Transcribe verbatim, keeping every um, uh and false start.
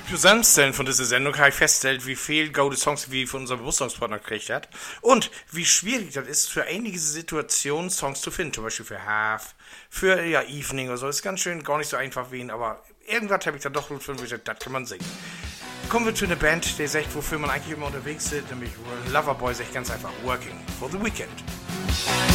Zusammenstellen von dieser Sendung habe ich festgestellt, wie viel gute Songs wir von unserem Bewusstseinspartner gekriegt hat und wie schwierig das ist, für einige Situationen Songs zu finden, zum Beispiel für Half, für ja, Evening oder so. Das ist ganz schön, gar nicht so einfach wie ihn, aber irgendwas habe ich da doch gefunden, wo ich dachte, das kann man singen. Kommen wir zu einer Band, die sagt, wofür man eigentlich immer unterwegs ist, nämlich Loverboy sagt ganz einfach Working for the Weekend.